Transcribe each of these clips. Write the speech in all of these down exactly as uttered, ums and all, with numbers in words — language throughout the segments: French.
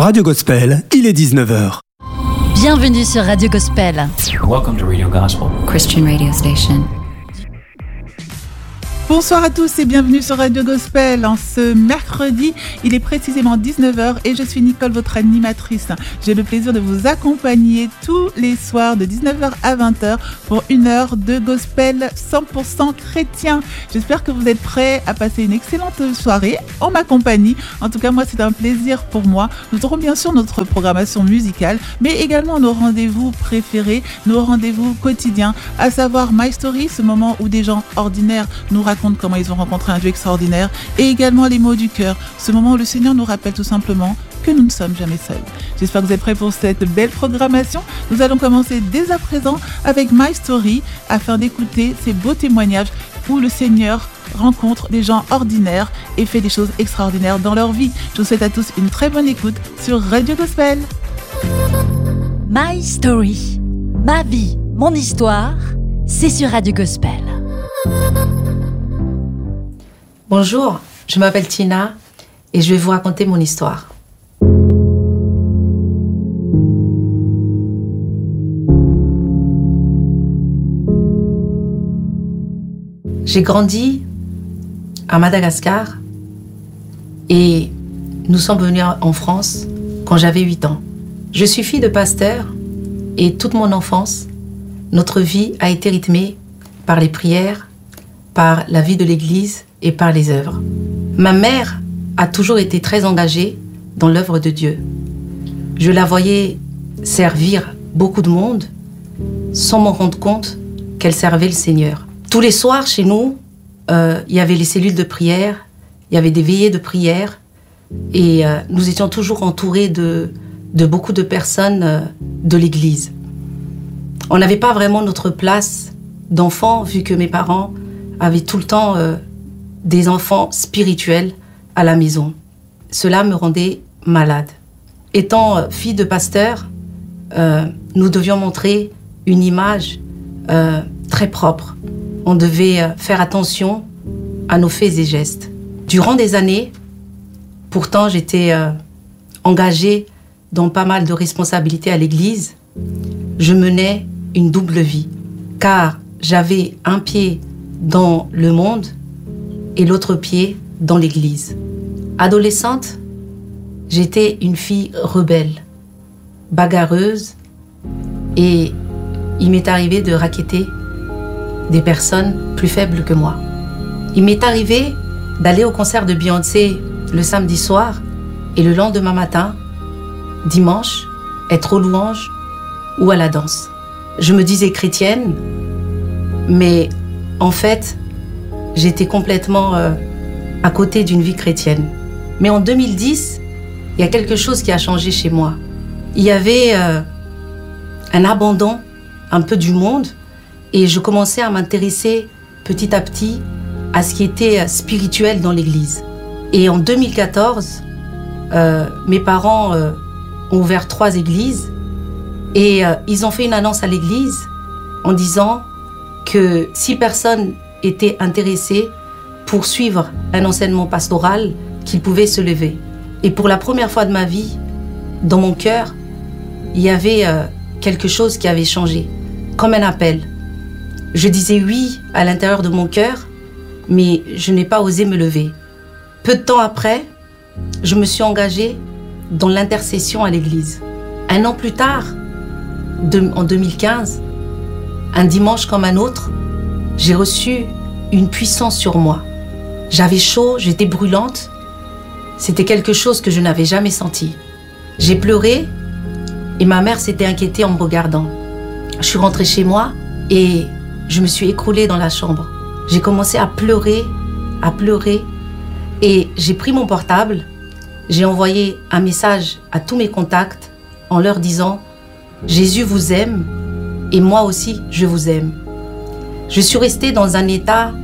Radio Gospel, il est dix-neuf heures. Bienvenue sur Radio Gospel. Welcome to Radio Gospel, Christian radio station. Bonsoir à tous et bienvenue sur Radio Gospel. En ce mercredi, il est précisément dix-neuf heures et je suis Nicole, votre animatrice. J'ai le plaisir de vous accompagner tous les soirs de dix-neuf heures à vingt heures pour une heure de Gospel cent pour cent chrétien. J'espère que vous êtes prêts à passer une excellente soirée en ma compagnie. En tout cas, moi, c'est un plaisir pour moi. Nous aurons bien sûr notre programmation musicale, mais également nos rendez-vous préférés, nos rendez-vous quotidiens, à savoir My Story, ce moment où des gens ordinaires nous racontent comment ils ont rencontré un Dieu extraordinaire, et également les mots du cœur, ce moment où le Seigneur nous rappelle tout simplement que nous ne sommes jamais seuls. J'espère que vous êtes prêts pour cette belle programmation. Nous allons commencer dès à présent avec My Story afin d'écouter ces beaux témoignages où le Seigneur rencontre des gens ordinaires et fait des choses extraordinaires dans leur vie. Je vous souhaite à tous une très bonne écoute sur Radio Gospel. My Story, ma vie, mon histoire, c'est sur Radio Gospel. Bonjour, je m'appelle Tina et je vais vous raconter mon histoire. J'ai grandi à Madagascar et nous sommes venus en France quand j'avais huit ans. Je suis fille de pasteur et toute mon enfance, notre vie a été rythmée par les prières, par la vie de l'église et par les œuvres. Ma mère a toujours été très engagée dans l'œuvre de Dieu. Je la voyais servir beaucoup de monde sans m'en rendre compte qu'elle servait le Seigneur. Tous les soirs chez nous, euh, il y avait les cellules de prière, il y avait des veillées de prière et euh, nous étions toujours entourés de, de beaucoup de personnes euh, de l'église. On n'avait pas vraiment notre place d'enfant vu que mes parents avaient tout le temps euh, des enfants spirituels à la maison. Cela me rendait malade. Étant euh, fille de pasteur, euh, nous devions montrer une image euh, très propre. On devait euh, faire attention à nos faits et gestes. Durant des années, pourtant j'étais euh, engagée dans pas mal de responsabilités à l'église, je menais une double vie, car j'avais un pied dans le monde et l'autre pied dans l'église. Adolescente, j'étais une fille rebelle, bagarreuse, et il m'est arrivé de racketter des personnes plus faibles que moi. Il m'est arrivé d'aller au concert de Beyoncé le samedi soir et le lendemain matin, dimanche, être aux louanges ou à la danse. Je me disais chrétienne, mais en fait, j'étais complètement euh, à côté d'une vie chrétienne. Mais en deux mille dix, il y a quelque chose qui a changé chez moi. Il y avait euh, un abandon un peu du monde et je commençais à m'intéresser petit à petit à ce qui était spirituel dans l'église. Et en deux mille quatorze, euh, mes parents euh, ont ouvert trois églises et euh, ils ont fait une annonce à l'église en disant que si personne était intéressé pour suivre un enseignement pastoral, qu'il pouvait se lever. Et pour la première fois de ma vie, dans mon cœur, il y avait euh, quelque chose qui avait changé, comme un appel. Je disais oui à l'intérieur de mon cœur, mais je n'ai pas osé me lever. Peu de temps après, je me suis engagée dans l'intercession à l'église. Un an plus tard, de, en deux mille quinze, un dimanche comme un autre, j'ai reçu une puissance sur moi. J'avais chaud, j'étais brûlante. C'était quelque chose que je n'avais jamais senti. J'ai pleuré et ma mère s'était inquiétée en me regardant. Je suis rentrée chez moi et je me suis écroulée dans la chambre. J'ai commencé à pleurer, à pleurer et j'ai pris mon portable. J'ai envoyé un message à tous mes contacts en leur disant « Jésus vous aime et moi aussi je vous aime ». Je suis restée dans un état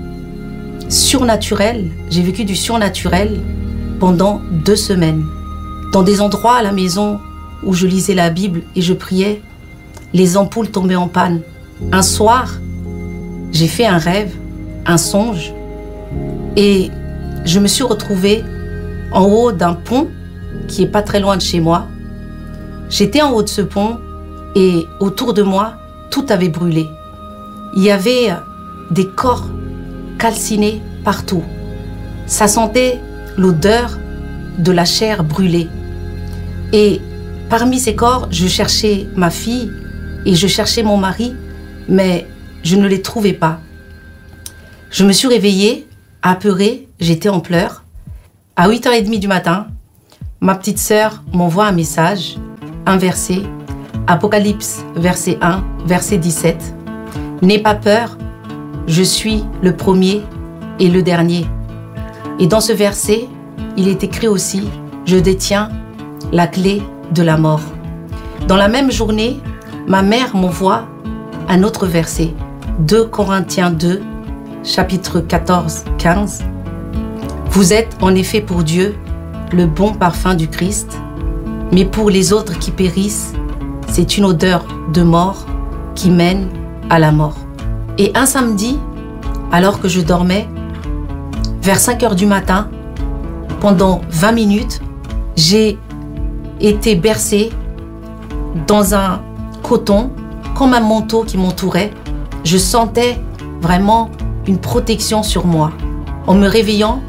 surnaturel. J'ai vécu du surnaturel pendant deux semaines. Dans des endroits à la maison où je lisais la Bible et je priais, les ampoules tombaient en panne. Un soir, j'ai fait un rêve, un songe, et je me suis retrouvée en haut d'un pont qui est pas très loin de chez moi. J'étais en haut de ce pont et autour de moi, tout avait brûlé. Il y avait des corps calcinés partout. Ça sentait l'odeur de la chair brûlée. Et parmi ces corps, je cherchais ma fille et je cherchais mon mari, mais je ne les trouvais pas. Je me suis réveillée, apeurée, j'étais en pleurs. À huit heures trente du matin, ma petite sœur m'envoie un message, un verset, Apocalypse, verset un, verset dix-sept. « N'aie pas peur, je suis le premier et le dernier. » Et dans ce verset, il est écrit aussi « Je détiens la clé de la mort. » Dans la même journée, ma mère m'envoie un autre verset, deux Corinthiens deux, chapitre quatorze quinze. « Vous êtes en effet pour Dieu le bon parfum du Christ, mais pour les autres qui périssent, c'est une odeur de mort qui mène à la mort. » Et un samedi, alors que je dormais, vers cinq heures du matin, pendant vingt minutes, j'ai été bercée dans un coton, comme un manteau qui m'entourait. Je sentais vraiment une protection sur moi. En me réveillant,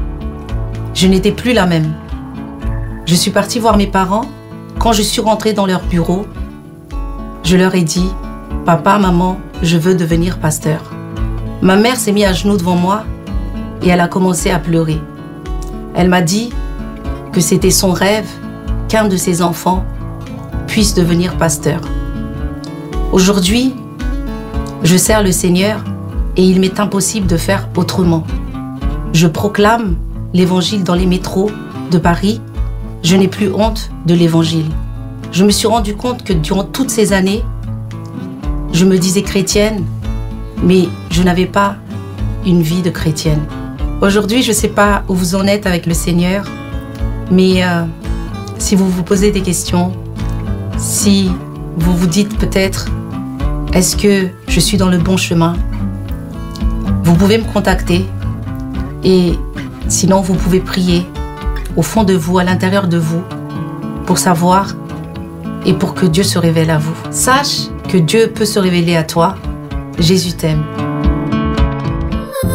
je n'étais plus la même. Je suis partie voir mes parents. Quand je suis rentrée dans leur bureau, je leur ai dit « Papa, maman, je veux devenir pasteur. » Ma mère s'est mise à genoux devant moi et elle a commencé à pleurer. Elle m'a dit que c'était son rêve qu'un de ses enfants puisse devenir pasteur. Aujourd'hui, je sers le Seigneur et il m'est impossible de faire autrement. Je proclame l'évangile dans les métros de Paris. Je n'ai plus honte de l'évangile. Je me suis rendu compte que durant toutes ces années, je me disais chrétienne, mais je n'avais pas une vie de chrétienne. Aujourd'hui, je ne sais pas où vous en êtes avec le Seigneur, mais euh, si vous vous posez des questions, si vous vous dites peut-être, est-ce que je suis dans le bon chemin? Vous pouvez me contacter et sinon vous pouvez prier au fond de vous, à l'intérieur de vous, pour savoir et pour que Dieu se révèle à vous. Sache que Dieu peut se révéler à toi. Jésus t'aime.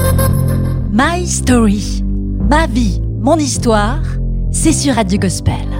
My Story, ma vie, mon histoire, c'est sur Radio Gospel.